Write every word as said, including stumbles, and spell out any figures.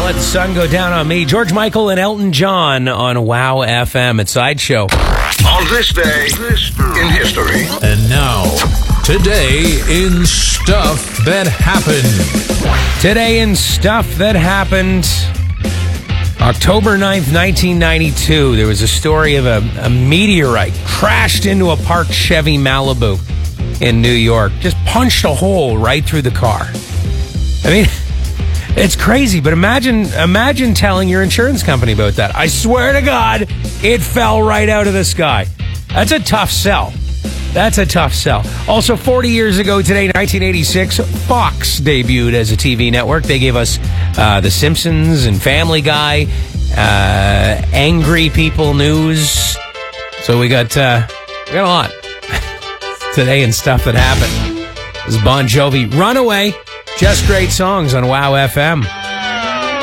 Let the Sun Go Down on Me. George Michael and Elton John on Wow F M at Sideshow. On this day in history. And now, today in Stuff That Happened. Today in Stuff That Happened. October ninth, nineteen ninety-two, there was a story of a, a meteorite crashed into a parked Chevy Malibu in New York. Just punched a hole right through the car. I mean, it's crazy, but imagine imagine telling your insurance company about that. I swear to God, it fell right out of the sky. That's a tough sell. That's a tough sell. Also, forty years ago today, nineteen eighty-six, Fox debuted as a T V network. They gave us uh, The Simpsons and Family Guy, uh, Angry People News. So we got, uh, we got a lot today and Stuff That Happened. This is Bon Jovi, Runaway. Just great songs on Wow F M.